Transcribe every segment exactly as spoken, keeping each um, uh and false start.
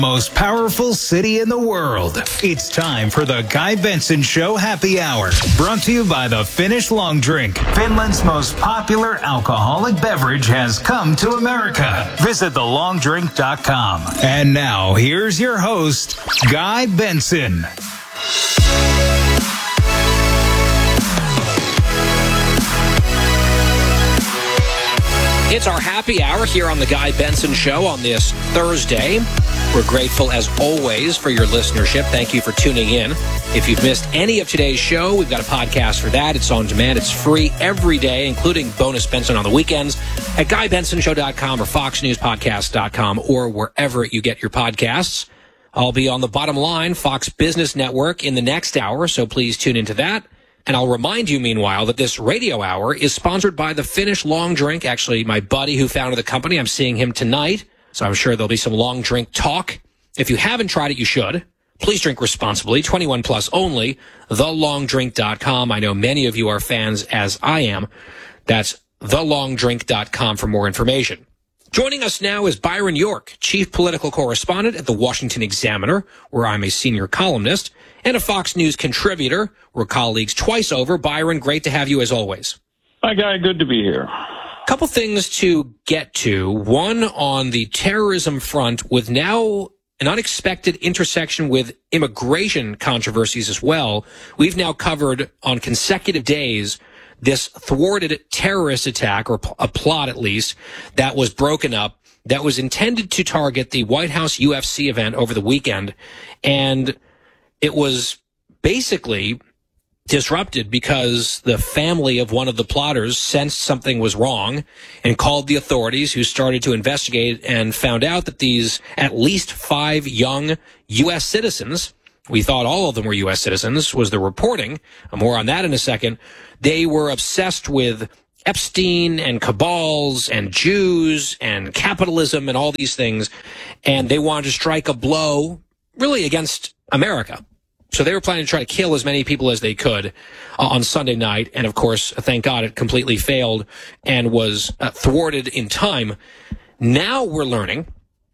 Most powerful city in the world. It's time for the Guy Benson Show Happy Hour. Brought to you by the Finnish Long Drink. Finland's most popular alcoholic beverage has come to America. Visit the long drink dot com. And now, here's your host, Guy Benson. It's our happy hour here on the Guy Benson Show on this Thursday. We're grateful, as always, for your listenership. Thank you for tuning in. If you've missed any of today's show, we've got a podcast for that. It's on demand. It's free every day, including Bonus Benson on the weekends at guy benson show dot com or fox news podcast dot com or wherever you get your podcasts. I'll be on the Bottom Line, Fox Business Network, in the next hour, so please tune into that. And I'll remind you, meanwhile, that this radio hour is sponsored by the Finnish Long Drink. Actually, my buddy who founded the company, I'm seeing him tonight, so I'm sure there'll be some long drink talk. If you haven't tried it, you should. Please drink responsibly, twenty-one plus only, the long drink dot com. I know many of you are fans, as I am. That's the long drink dot com for more information. Joining us now is Byron York, chief political correspondent at the Washington Examiner, where I'm a senior columnist, and a Fox News contributor. We're colleagues twice over. Byron, great to have you as always. Hi, Guy. Good to be here. Couple things to get to. One on the terrorism front, with now an unexpected intersection with immigration controversies as well. We've now covered on consecutive days this thwarted terrorist attack, or a plot at least, that was broken up, that was intended to target the White House U F C event over the weekend. And it was basically disrupted because the family of one of the plotters sensed something was wrong and called the authorities, who started to investigate and found out that these at least five young U S citizens, we thought all of them were U S citizens, was the reporting. More on that in a second. They were obsessed with Epstein and cabals and Jews and capitalism and all these things. And they wanted to strike a blow really against America. So they were planning to try to kill as many people as they could uh, on Sunday night. And of course, thank God it completely failed and was uh, thwarted in time. Now we're learning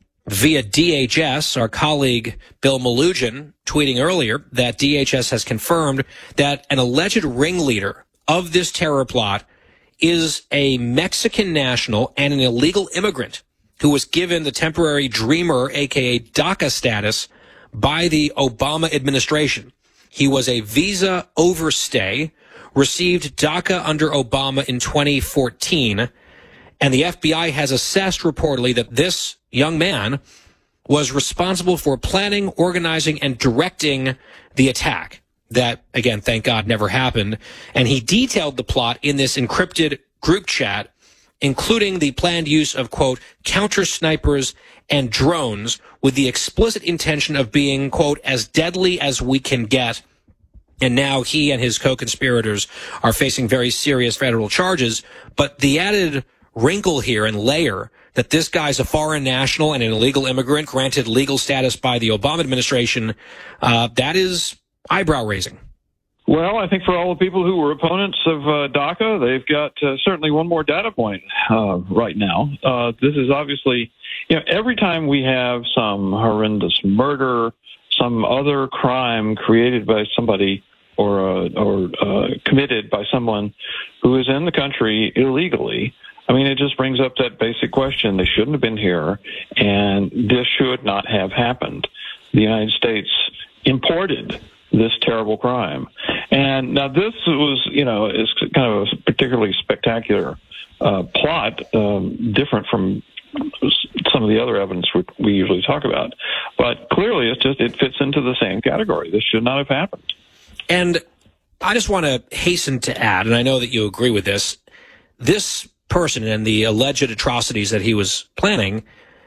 via D H S, our colleague Bill Melugin tweeting earlier that D H S has confirmed that an alleged ringleader of this terror plot is a Mexican national and an illegal immigrant who was given the temporary Dreamer, aka DACA status, by the Obama administration. He was a visa overstay, received DACA under Obama in twenty fourteen, and the F B I has assessed reportedly that this young man was responsible for planning, organizing, and directing the attack. That, again, thank God, never happened. And he detailed the plot in this encrypted group chat, including the planned use of, quote, counter snipers and drones, with the explicit intention of being, quote, as deadly as we can get. And now he and his co-conspirators are facing very serious federal charges. But the added wrinkle here and layer that this guy's a foreign national and an illegal immigrant granted legal status by the Obama administration, uh, that is eyebrow-raising. Well, I think for all the people who were opponents of uh, DACA, they've got uh, certainly one more data point uh, right now. Uh, this is obviously, you know, every time we have some horrendous murder, some other crime created by somebody or uh, or uh, committed by someone who is in the country illegally, I mean, it just brings up that basic question. They shouldn't have been here, and this should not have happened. The United States imported this terrible crime. And now this was, you know, is kind of a particularly spectacular uh, plot, um, different from some of the other evidence we, we usually talk about. But clearly it's just, it fits into the same category. This should not have happened. And I just want to hasten to add, and I know that you agree with this, this person and the alleged atrocities that he was planning,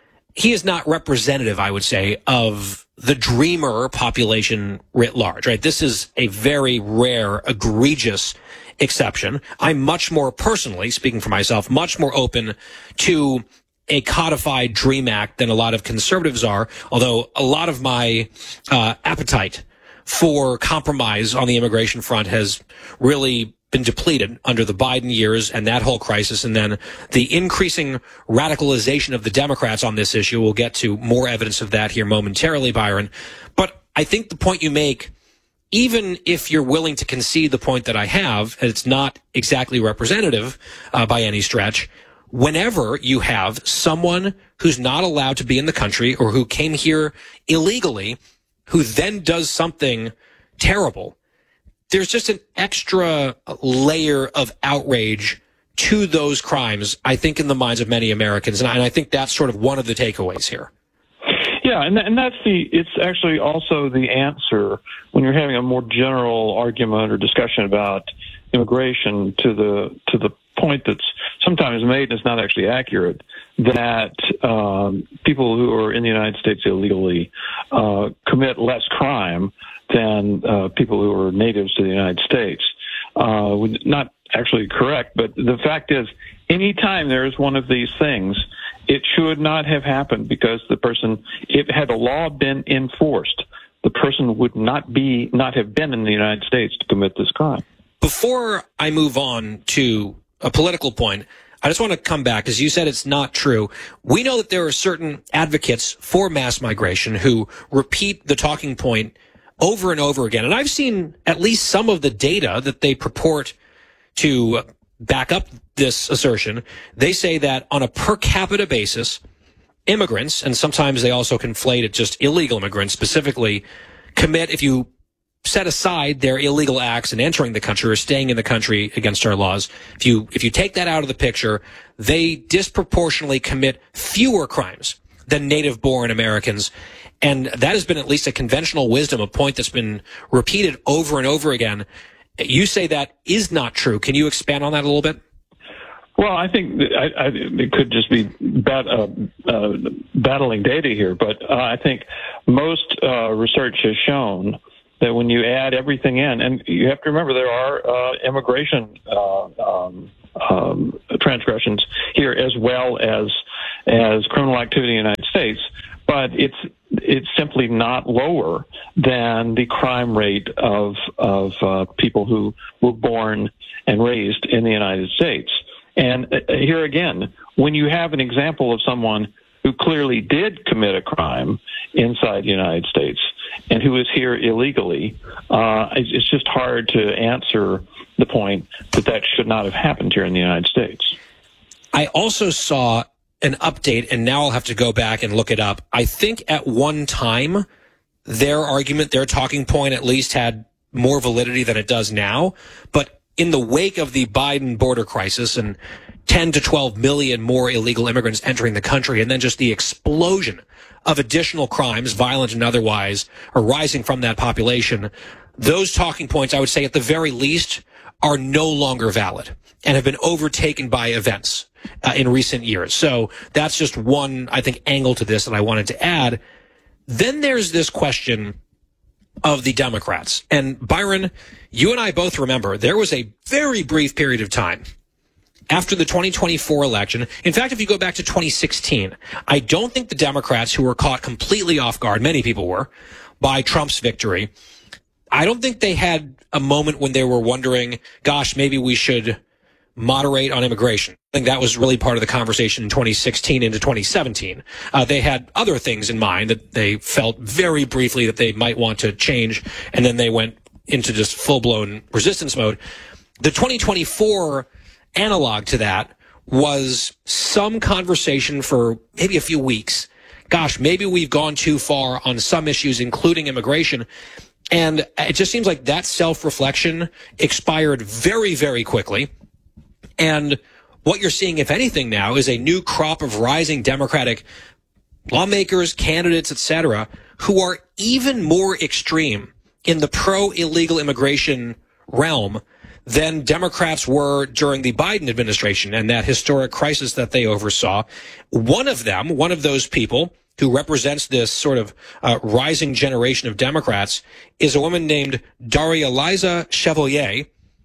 he is not representative, I would say, of the dreamer population writ large, right? This is a very rare, egregious exception. I'm much more personally, speaking for myself, much more open to a codified DREAM Act than a lot of conservatives are, although a lot of my uh, appetite for compromise on the immigration front has really been depleted under the Biden years and that whole crisis, and then the increasing radicalization of the Democrats on this issue. We'll get to more evidence of that here momentarily, Byron. But I think the point you make, even if you're willing to concede the point that I have, and it's not exactly representative uh, by any stretch, whenever you have someone who's not allowed to be in the country or who came here illegally, who then does something terrible, there's just an extra layer of outrage to those crimes, I think, in the minds of many Americans. And I, and I think that's sort of one of the takeaways here. Yeah, and, and that's the, it's actually also the answer when you're having a more general argument or discussion about immigration to the, to the point that's sometimes made and is not actually accurate, that um, people who are in the United States illegally uh, commit less crime than uh, people who are natives to the United States. Uh, not actually correct, but the fact is, anytime there is one of these things, it should not have happened because the person, if had the law been enforced, the person would not be, not have been in the United States to commit this crime. Before I move on to a political point, I just want to come back, as you said, it's not true. We know that there are certain advocates for mass migration who repeat the talking point over and over again. And I've seen at least some of the data that they purport to back up this assertion. They say that on a per capita basis, immigrants, and sometimes they also conflate it just illegal immigrants specifically, commit, if you set aside their illegal acts and entering the country or staying in the country against our laws, if you if you take that out of the picture, they disproportionately commit fewer crimes than native-born Americans. And that has been at least a conventional wisdom, a point that's been repeated over and over again. You say that is not true. Can you expand on that a little bit? Well, I think that I, I, it could just be bat, uh, uh, battling data here, but uh, I think most uh, research has shown that when you add everything in, and you have to remember there are uh, immigration uh, um, um, transgressions here as well as as criminal activity in the United States, but it's it's simply not lower than the crime rate of of uh, people who were born and raised in the United States. And uh, here again, when you have an example of someone who clearly did commit a crime inside the United States and who is here illegally, uh, it's just hard to answer the point that that should not have happened here in the United States. I also saw an update, and now I'll have to go back and look it up. I think at one time, their argument, their talking point at least had more validity than it does now. But in the wake of the Biden border crisis and ten to twelve million more illegal immigrants entering the country, and then just the explosion of additional crimes, violent and otherwise, arising from that population, those talking points, I would say at the very least, are no longer valid and have been overtaken by events uh, in recent years. So that's just one, I think, angle to this that I wanted to add. Then there's this question of the Democrats. And Byron, you and I both remember there was a very brief period of time after the twenty twenty-four election. In fact, if you go back to twenty sixteen, I don't think the Democrats, who were caught completely off guard, many people were, by Trump's victory, I don't think they had a moment when they were wondering, gosh, maybe we should moderate on immigration. I think that was really part of the conversation in twenty sixteen into twenty seventeen. Uh, they had other things in mind that they felt very briefly that they might want to change, and then they went into just full-blown resistance mode. The twenty twenty-four analog to that was some conversation for maybe a few weeks. Gosh, maybe we've gone too far on some issues, including immigration. And it just seems like that self-reflection expired very, very quickly. And what you're seeing, if anything now, is a new crop of rising Democratic lawmakers, candidates, et cetera, who are even more extreme in the pro-illegal immigration realm than Democrats were during the Biden administration and that historic crisis that they oversaw. One of them, one of those people who represents this sort of uh, rising generation of Democrats, is a woman named Daria Liza Chevalier,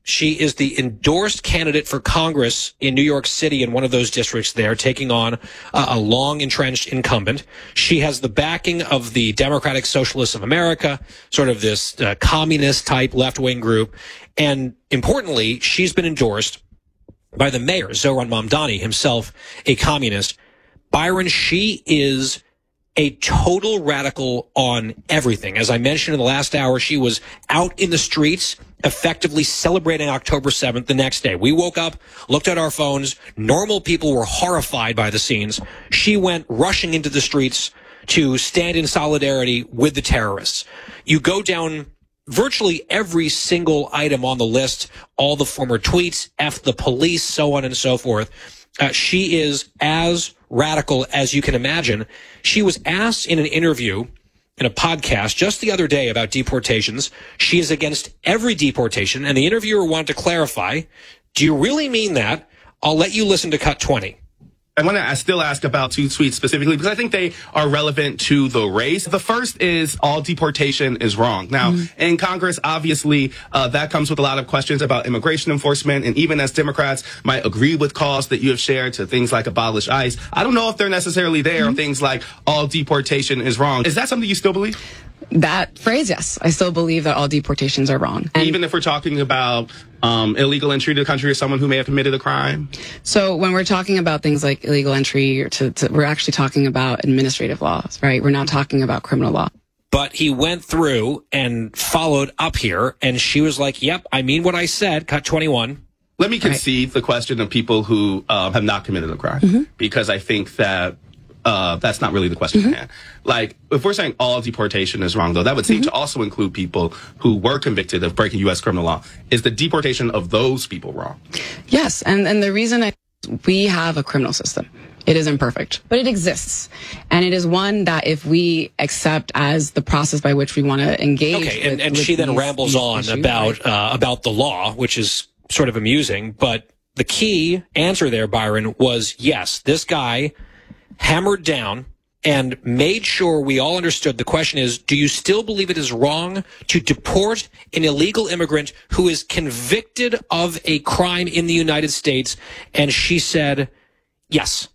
She is the endorsed candidate for Congress in New York City in one of those districts there, taking on uh, a long entrenched incumbent. She has the backing of the Democratic Socialists of America, sort of this uh, communist type left-wing group. And importantly, she's been endorsed by the mayor, Zohran Mamdani, himself a communist. Byron, she is a total radical on everything. As I mentioned in the last hour, she was out in the streets effectively celebrating October seventh the next day. We woke up, looked at our phones. Normal people were horrified by the scenes. She went rushing into the streets to stand in solidarity with the terrorists. You go down virtually every single item on the list, all the former tweets, F the police, so on and so forth. Uh, she is as radical as you can imagine. She was asked in an interview in a podcast just the other day about deportations. She is against every deportation, and the interviewer wanted to clarify, do you really mean that? I'll let you listen to cut twenty. I want to still ask about two tweets specifically because I think they are relevant to the race. The first is all deportation is wrong. Now, mm-hmm. in Congress, obviously, uh, that comes with a lot of questions about immigration enforcement. And even as Democrats might agree with calls that you have shared to things like abolish ICE, I don't know if they're necessarily there mm-hmm. on things like all deportation is wrong. Is that something you still believe? That phrase, yes. I still believe that all deportations are wrong. And even if we're talking about um, illegal entry to the country as someone who may have committed a crime? So when we're talking about things like illegal entry, to, to, we're actually talking about administrative laws, right? We're not talking about criminal law. But he went through and followed up here, and she was like, yep, I mean what I said, cut twenty-one. Let me concede right. the question of people who um, have not committed a crime, mm-hmm. because I think that Uh, that's not really the question mm-hmm. at hand. Like, if we're saying all deportation is wrong, though, that would seem mm-hmm. to also include people who were convicted of breaking U S criminal law. Is the deportation of those people wrong? Yes, and, and the reason I, we have a criminal system. It is imperfect, but it exists. And it is one that if we accept as the process by which we want to engage. Okay, with, and, and with she these, then rambles on issues, about, right? uh, about the law, which is sort of amusing. But the key answer there, Byron, was yes, this guy hammered down and made sure we all understood. The question is, do you still believe it is wrong to deport an illegal immigrant who is convicted of a crime in the United States? And she said, yes,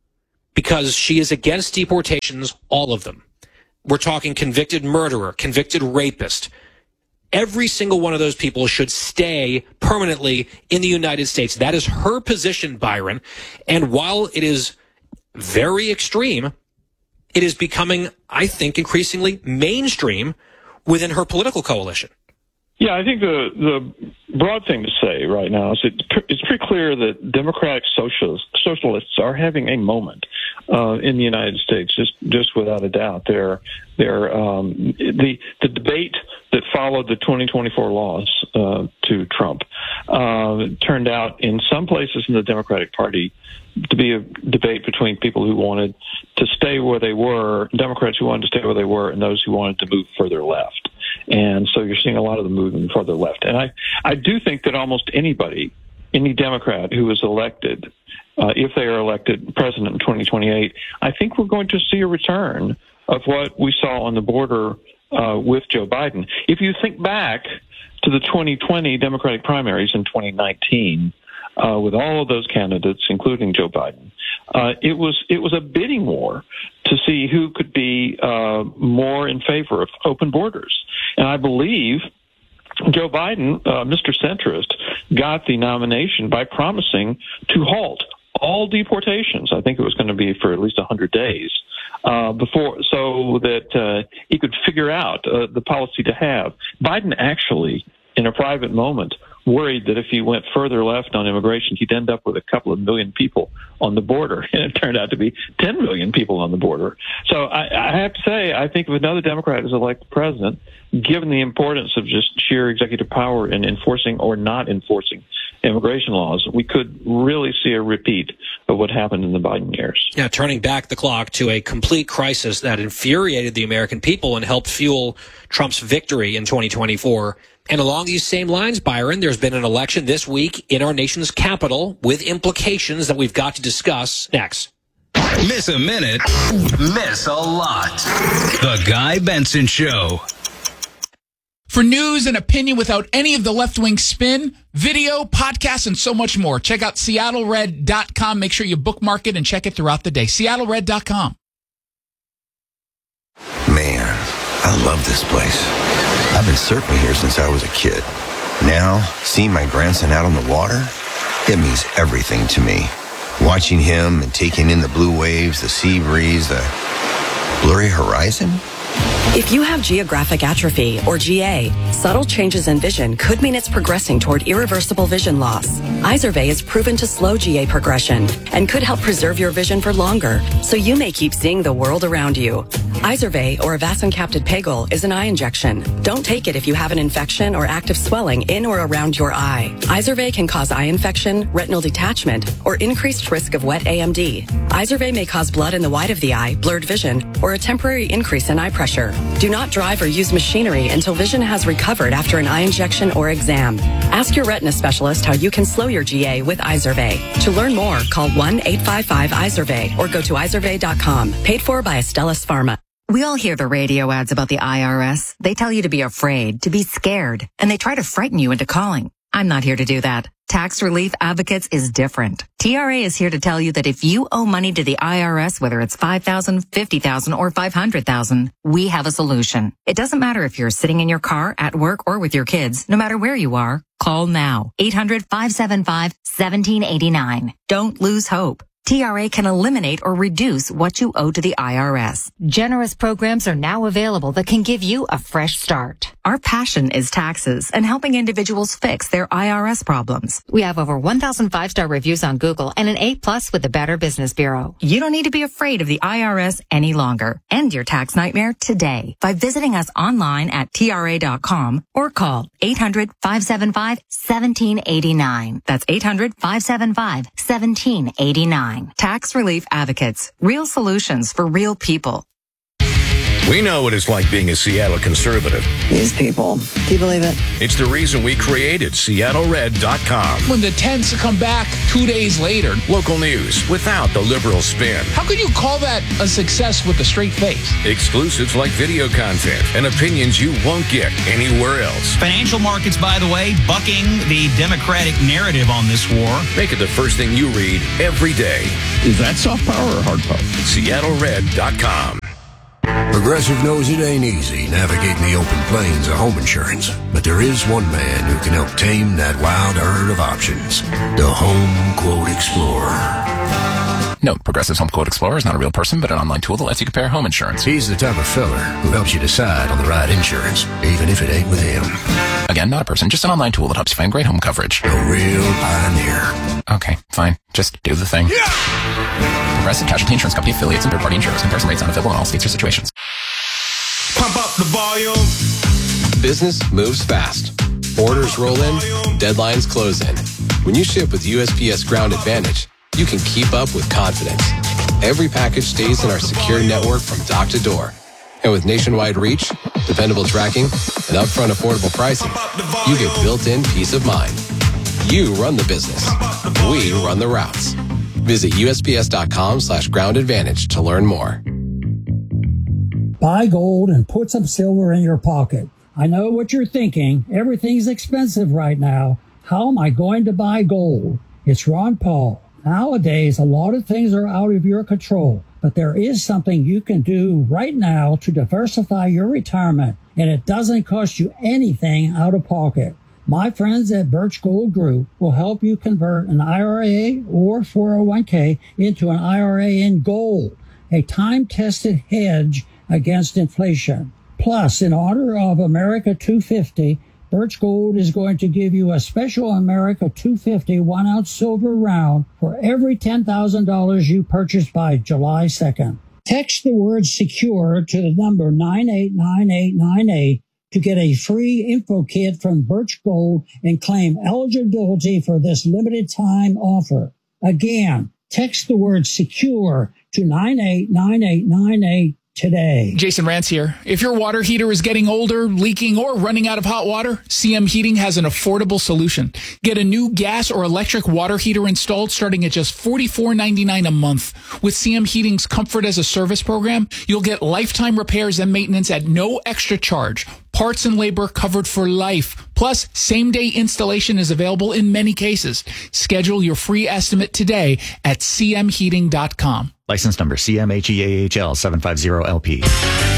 because she is against deportations, all of them. We're talking convicted murderer, convicted rapist. Every single one of those people should stay permanently in the United States. That is her position, Byron. And while it is very extreme, it is becoming, I think, increasingly mainstream within her political coalition. Yeah, I think the the broad thing to say right now is it, it's pretty clear that democratic socialists, socialists are having a moment uh, in the United States, just just without a doubt. They're, they're, um, the the debate that followed the twenty twenty-four loss uh, to Trump uh, turned out in some places in the Democratic Party to be a debate between people who wanted to stay where they were, Democrats who wanted to stay where they were, and those who wanted to move further left. And so you're seeing a lot of them moving further left. And I, I do think that almost anybody, any Democrat who is elected, uh, if they are elected president in twenty twenty-eight, I think we're going to see a return of what we saw on the border uh, with Joe Biden. If you think back to the twenty twenty Democratic primaries in twenty nineteen, Uh, with all of those candidates, including Joe Biden, uh, it was it was a bidding war to see who could be uh, more in favor of open borders. And I believe Joe Biden, uh, Mister Centrist, got the nomination by promising to halt all deportations. I think it was going to be for at least one hundred days uh, before, so that uh, he could figure out uh, the policy to have. Biden actually, in a private moment, worried that if he went further left on immigration, he'd end up with a couple of million people on the border. And it turned out to be ten million people on the border. So I, I have to say, I think if another Democrat is elected president, given the importance of just sheer executive power in enforcing or not enforcing immigration laws, we could really see a repeat of what happened in the Biden years. Yeah, turning back the clock to a complete crisis that infuriated the American people and helped fuel Trump's victory in twenty twenty-four. And along these same lines, Byron, there's been an election this week in our nation's capital with implications that we've got to discuss next. Miss a minute, miss a lot. The Guy Benson Show. For news and opinion without any of the left-wing spin, video, podcasts, and so much more, check out Seattle Red dot com. Make sure you bookmark it and check it throughout the day. Seattle Red dot com. Man, I love this place. I've been surfing here since I was a kid. Now, seeing my grandson out on the water, it means everything to me. Watching him and taking in the blue waves, the sea breeze, the blurry horizon. If you have geographic atrophy, or G A, subtle changes in vision could mean it's progressing toward irreversible vision loss. Izervay is proven to slow G A progression and could help preserve your vision for longer, so you may keep seeing the world around you. Izervay, or avacincaptad pegol, is an eye injection. Don't take it if you have an infection or active swelling in or around your eye. Izervay can cause eye infection, retinal detachment, or increased risk of wet A M D. Izervay may cause blood in the white of the eye, blurred vision, or a temporary increase in eye pressure. Do not drive or use machinery until vision has recovered after an eye injection or exam. Ask your retina specialist how you can slow your G A with Izervay. To learn more, call one eight five five Izervay or go to Izervay dot com. Paid for by Astellas Pharma. We all hear the radio ads about the I R S. They tell you to be afraid, to be scared, and they try to frighten you into calling. I'm not here to do that. Tax Relief Advocates is different. T R A is here to tell you that if you owe money to the I R S, whether it's five thousand dollars, fifty thousand dollars, or five hundred thousand dollars, we have a solution. It doesn't matter if you're sitting in your car, at work, or with your kids. No matter where you are, call now. eight hundred, five seven five, one seven eight nine. Don't lose hope. T R A can eliminate or reduce what you owe to the I R S. Generous programs are now available that can give you a fresh start. Our passion is taxes and helping individuals fix their I R S problems. We have over one thousand five-star reviews on Google and an A plus with the Better Business Bureau. You don't need to be afraid of the I R S any longer. End your tax nightmare today by visiting us online at T R A dot com or call eight hundred, five seven five, one seven eight nine. That's eight hundred, five seven five, one seven eight nine. Tax Relief Advocates. Real solutions for real people. We know what it's like being a Seattle conservative. These people. Do you believe it? It's the reason we created Seattle Red dot com. When the tents come back two days later. Local news without the liberal spin. How could you call that a success with a straight face? Exclusives like video content and opinions you won't get anywhere else. Financial markets, by the way, bucking the Democratic narrative on this war. Make it the first thing you read every day. Is that soft power or hard power? Seattle Red dot com. Progressive knows it ain't easy navigating the open plains of home insurance, but there is one man who can help tame that wild herd of options. The Home Quote Explorer. No, Progressive's Home Quote Explorer is not a real person, but an online tool that lets you compare home insurance. He's the type of fella who helps you decide on the right insurance, even if it ain't with him. Again, not a person, just an online tool that helps you find great home coverage. A real pioneer. Okay, fine. Just do the thing. Yeah! Progressive Casualty Insurance Company affiliates and third-party insurers. Comparison rates not available in all states or situations. Pump up the volume. Business moves fast. Orders roll in, deadlines close in. When you ship with U S P S Ground Advantage, you can keep up with confidence. Every package stays in our secure network from dock to door. And with nationwide reach, dependable tracking, and upfront affordable pricing, you get built-in peace of mind. You run the business. We run the routes. Visit U S P S dot com slash ground advantage to learn more. Buy gold and put some silver in your pocket. I know what you're thinking. Everything's expensive right now. How am I going to buy gold? It's Ron Paul. Nowadays, a lot of things are out of your control, but there is something you can do right now to diversify your retirement, and it doesn't cost you anything out of pocket. My friends at Birch Gold Group will help you convert an I R A or four oh one k into an I R A in gold, a time-tested hedge against inflation. Plus, in honor of America two fifty, Birch Gold is going to give you a special America two fifty one-ounce silver round for every ten thousand dollars you purchase by July second. Text the word SECURE to the number nine eight nine eight nine eight to get a free info kit from Birch Gold and claim eligibility for this limited time offer. Again, text the word SECURE to nine eight nine eight nine eight today. Jason Rantz here. If your water heater is getting older, leaking, or running out of hot water, C M Heating has an affordable solution. Get a new gas or electric water heater installed starting at just forty-four ninety-nine a month. With C M Heating's Comfort as a Service program, you'll get lifetime repairs and maintenance at no extra charge. Parts and labor covered for life. Plus, same-day installation is available in many cases. Schedule your free estimate today at c m heating dot com. License number C M H E A H L seven five zero L P.